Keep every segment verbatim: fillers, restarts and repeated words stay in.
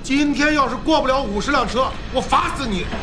今天要是过不了五十辆车，我罚死你！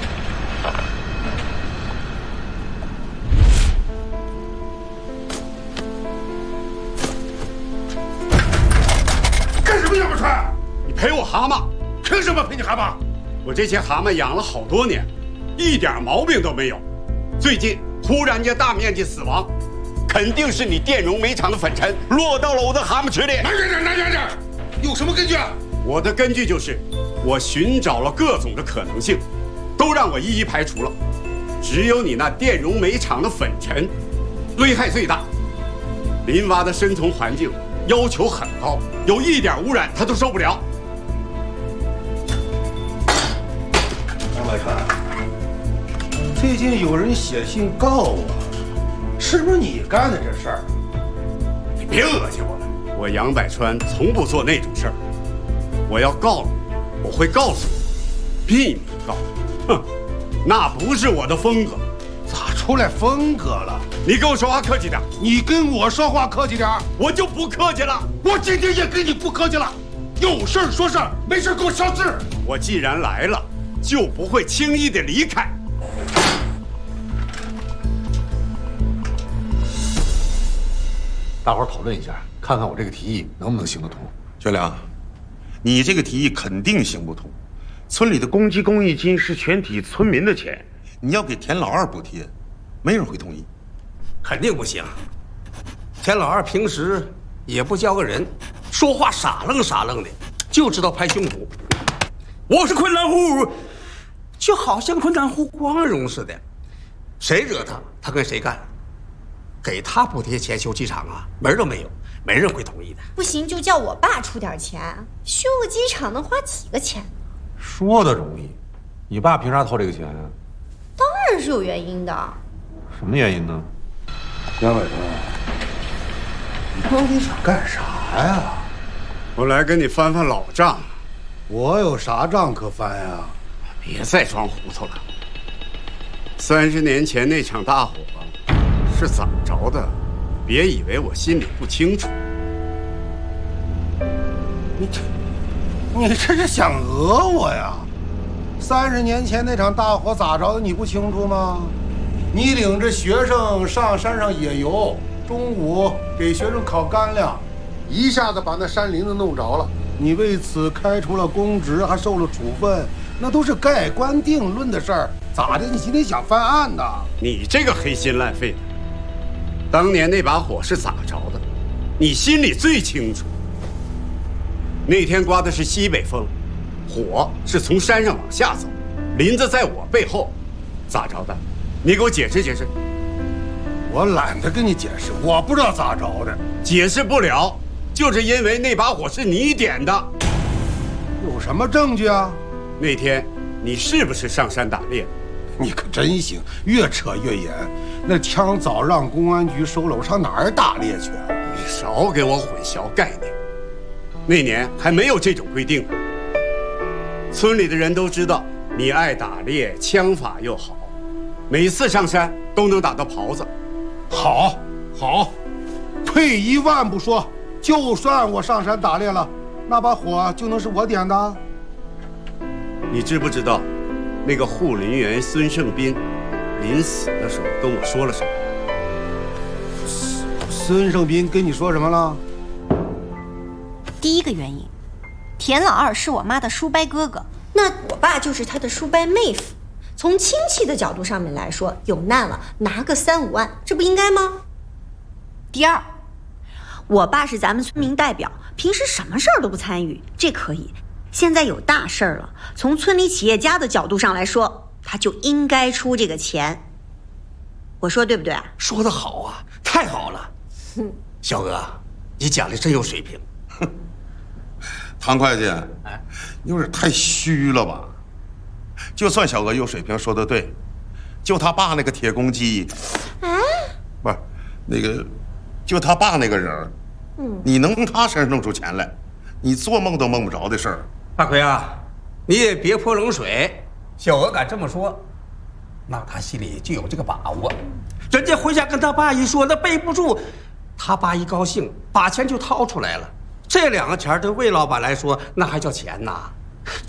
干什么杨百川？ 你赔我蛤蟆？ 凭什么赔你蛤蟆？ 我这些蛤蟆养了好多年，一点毛病都没有。最近突然间大面积死亡，肯定是你电容煤厂的粉尘落到了我的蛤蟆池里。 拿远点，拿远点！有什么根据啊？ 我的根据就是，我寻找了各种的可能性，都让我一一排除了，只有你那电容煤厂的粉尘，危害最大。林洼的深层环境要求很高，有一点污染它都受不了。 杨百川，最近有人写信告我，是不是你干的这事儿？ 你别恶心我了，我杨百川从不做那种事儿。我要告你，我会告诉你，避免告。哼，那不是我的风格。 咋出来风格了？ 你跟我说话客气点。 你跟我说话客气点， 我就不客气了。 我今天也跟你不客气了。有事儿说事儿，没事给我消失。 我既然来了，就不会轻易的离开。 大伙儿讨论一下，看看我这个提议能不能行得通。 学良，你这个提议肯定行不通。村里的公积公益金是全体村民的钱，你要给田老二补贴，没人会同意。 肯定不行。田老二平时也不叫个人，说话傻愣傻愣的，就知道拍胸脯。我是困难户，就好像困难户光荣似的，谁惹他，他跟谁干。给他补贴钱修机场啊，门都没有，没人会同意的。 不行就叫我爸出点钱，修个机场能花几个钱？ 说的容易，你爸凭啥掏这个钱啊？ 当然是有原因的。 什么原因呢？ 杨百川，你到底想干啥呀？ 我来跟你翻翻老账。 我有啥账可翻呀？ 别再装糊涂了。三十年前那场大火是怎么着的？别以为我心里不清楚。 你这，你这是想讹我呀？三十年前那场大火咋着的？你不清楚吗？你领着学生上山上野游，中午给学生烤干粮，一下子把那山林子弄着了。你为此开除了公职，还受了处分，那都是盖棺定论的事儿。咋的？你今天想翻案呢？ 你这个黑心烂肺的！当年那把火是咋着的？你心里最清楚。那天刮的是西北风，火是从山上往下走，林子在我背后，咋着的？你给我解释解释。 我懒得跟你解释，我不知道咋着的。 解释不了，就是因为那把火是你点的。 有什么证据啊？ 那天你是不是上山打猎？ 你可真行，越扯越严。那枪早让公安局收了，我上哪儿打猎去？ 你少给我混淆概念。那年还没有这种规定。村里的人都知道你爱打猎，枪法又好，每次上山都能打到狍子。 好，好，退一万步说，就算我上山打猎了，那把火就能是我点的？ 你知不知道，那个护林员孙胜斌，临死的时候跟我说了什么？ 孙胜斌跟你说什么了？ 第一个原因，田老二是我妈的叔伯哥哥，那我爸就是他的叔伯妹夫。从亲戚的角度上面来说，有难了拿个三五万，这不应该吗？第二，我爸是咱们村民代表，平时什么事儿都不参与，这可以。现在有大事儿了，从村里企业家的角度上来说，他就应该出这个钱。我说对不对啊？ 说得好啊，太好了。哼，小娥，你讲的真有水平。 唐会计，哎，有点太虚了吧？就算小娥有水平，说的对，就他爸那个铁公鸡，啊，不是那个，就他爸那个人，嗯，你能从他身上弄出钱来，你做梦都梦不着的事儿。 大奎啊，你也别泼冷水。小娥敢这么说，那他心里就有这个把握。人家回家跟他爸一说，那背不住，他爸一高兴，把钱就掏出来了。这两个钱对魏老板来说，那还叫钱呐？